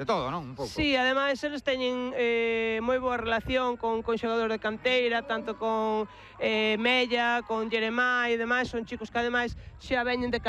de todo, non? Un pouco. Sí, ademais eles teñen moi boa relación con xogadores de canteira, tanto con Mella, con Jeremai e demais, son chicos que ademais xa veñen de